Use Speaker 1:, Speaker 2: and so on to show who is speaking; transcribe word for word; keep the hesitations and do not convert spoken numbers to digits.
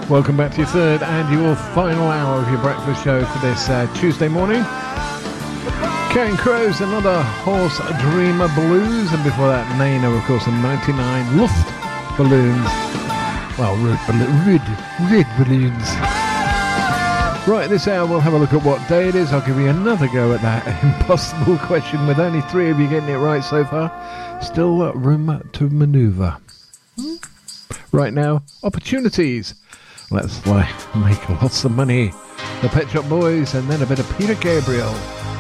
Speaker 1: Welcome back to your third and your final hour of your breakfast show for this uh, Tuesday morning. Counting Crows, another Horse Dreamer Blues, and before that, Nano, of course, and ninety-nine Luft Balloons. Well, red, red, red balloons. Right, this hour we'll have a look at what day it is. I'll give you another go at that impossible question with only three of you getting it right so far. Still room to manoeuvre. Right now, opportunities. Let's like make lots of money. The Pet Shop Boys and then a bit of Peter Gabriel.